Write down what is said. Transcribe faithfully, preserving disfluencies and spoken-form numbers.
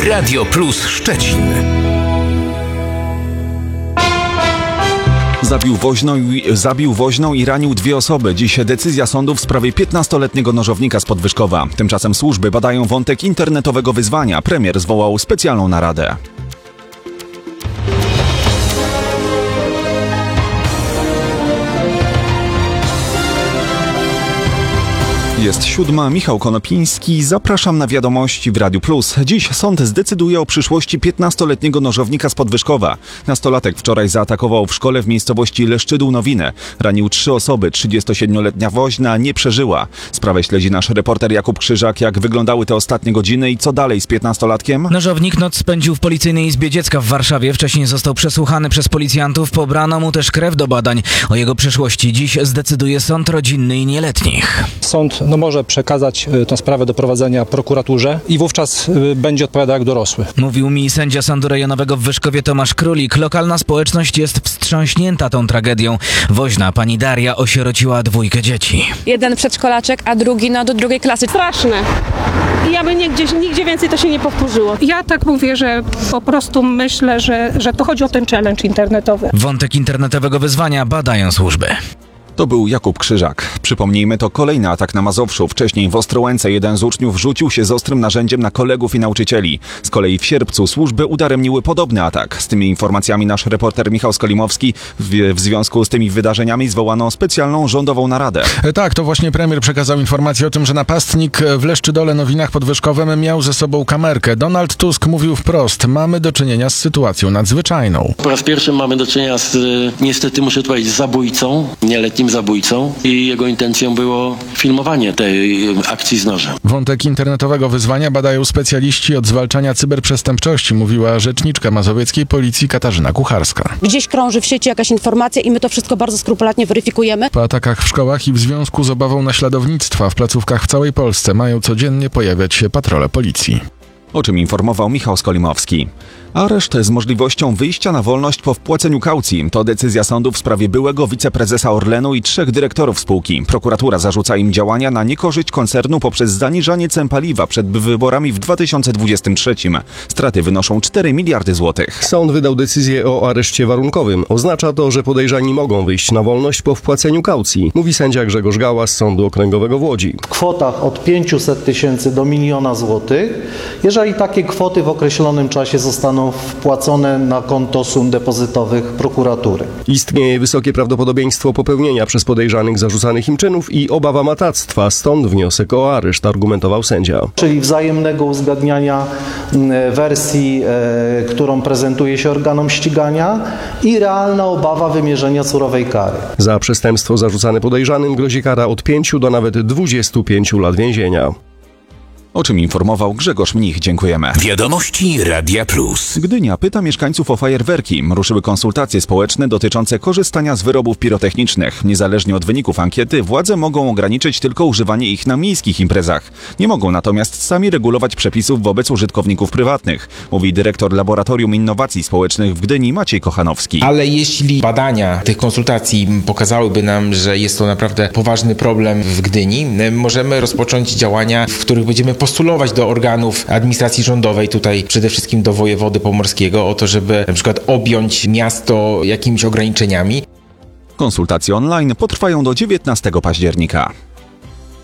Radio Plus Szczecin. Zabił woźną, i, zabił woźną i ranił dwie osoby. Dziś decyzja sądu w sprawie piętnastoletniego nożownika z Podwyżkowa. Tymczasem służby badają wątek internetowego wyzwania. Premier zwołał specjalną naradę. Jest siódma, Michał Konopiński. Zapraszam na wiadomości w Radiu Plus. Dziś sąd zdecyduje o przyszłości piętnastoletniego nożownika z Podwyżkowa. Nastolatek wczoraj zaatakował w szkole w miejscowości Leszczydół-Nowinę. Ranił trzy osoby. trzydziestosiedmioletnia woźna nie przeżyła. Sprawę śledzi nasz reporter Jakub Krzyżak. Jak wyglądały te ostatnie godziny i co dalej z piętnastolatkiem? Nożownik noc spędził w Policyjnej Izbie Dziecka w Warszawie. Wcześniej został przesłuchany przez policjantów. Pobrano mu też krew do badań. O jego przyszłości dziś zdecyduje sąd rodzinny i nieletnich. Sąd no, może przekazać tę sprawę do prowadzenia prokuraturze i wówczas y, będzie odpowiadał jak dorosły. Mówił mi sędzia Sądu Rejonowego w Wyszkowie Tomasz Królik. Lokalna społeczność jest wstrząśnięta tą tragedią. Woźna pani Daria osierociła dwójkę dzieci. Jeden przedszkolaczek, a drugi no do drugiej klasy. Straszne. I aby nigdzie, nigdzie więcej to się nie powtórzyło. Ja tak mówię, że po prostu myślę, że, że to chodzi o ten challenge internetowy. Wątek internetowego wyzwania badają służby. To był Jakub Krzyżak. Przypomnijmy, to kolejny atak na Mazowszu. Wcześniej w Ostrołęce jeden z uczniów rzucił się z ostrym narzędziem na kolegów i nauczycieli. Z kolei w sierpcu służby udaremniły podobny atak. Z tymi informacjami nasz reporter Michał Skolimowski. W, w związku z tymi wydarzeniami zwołano specjalną rządową naradę. Tak, to właśnie premier przekazał informację o tym, że napastnik w Leszczydole-Nowinach Podwyżkowym miał ze sobą kamerkę. Donald Tusk mówił wprost: mamy do czynienia z sytuacją nadzwyczajną. Po raz pierwszy mamy do czynienia z, niestety muszę powiedzieć, zabójcą, nieletnim zabójcą i jego intencją było filmowanie tej akcji z nożem. Wątek internetowego wyzwania badają specjaliści od zwalczania cyberprzestępczości, mówiła rzeczniczka mazowieckiej policji Katarzyna Kucharska. Gdzieś krąży w sieci jakaś informacja i my to wszystko bardzo skrupulatnie weryfikujemy. Po atakach w szkołach i w związku z obawą naśladownictwa w placówkach w całej Polsce mają codziennie pojawiać się patrole policji. O czym informował Michał Skolimowski. Areszt z możliwością wyjścia na wolność po wpłaceniu kaucji. To decyzja sądu w sprawie byłego wiceprezesa Orlenu i trzech dyrektorów spółki. Prokuratura zarzuca im działania na niekorzyść koncernu poprzez zaniżanie cen paliwa przed wyborami w dwa tysiące dwudziestym trzecim. Straty wynoszą cztery miliardy złotych. Sąd wydał decyzję o areszcie warunkowym. Oznacza to, że podejrzani mogą wyjść na wolność po wpłaceniu kaucji, mówi sędzia Grzegorz Gała z Sądu Okręgowego w Łodzi. W kwotach od pięciuset tysięcy do miliona złotych, jeżeli takie kwoty w określonym czasie zostaną wpłacone na konto sum depozytowych prokuratury. Istnieje wysokie prawdopodobieństwo popełnienia przez podejrzanych zarzucanych im czynów i obawa matactwa, stąd wniosek o areszt, argumentował sędzia. Czyli wzajemnego uzgadniania wersji, e, którą prezentuje się organom ścigania i realna obawa wymierzenia surowej kary. Za przestępstwo zarzucane podejrzanym grozi kara od pięciu do nawet dwudziestu pięciu lat więzienia. O czym informował Grzegorz Mnich. Dziękujemy. Wiadomości Radia Plus. Gdynia pyta mieszkańców o fajerwerki. Ruszyły konsultacje społeczne dotyczące korzystania z wyrobów pirotechnicznych. Niezależnie od wyników ankiety, władze mogą ograniczyć tylko używanie ich na miejskich imprezach. Nie mogą natomiast sami regulować przepisów wobec użytkowników prywatnych, mówi dyrektor Laboratorium Innowacji Społecznych w Gdyni Maciej Kochanowski. Ale jeśli badania tych konsultacji pokazałyby nam, że jest to naprawdę poważny problem w Gdyni, możemy rozpocząć działania, w których będziemy postulować do organów administracji rządowej, tutaj przede wszystkim do wojewody pomorskiego, o to, żeby na przykład objąć miasto jakimiś ograniczeniami. Konsultacje online potrwają do dziewiętnastego października.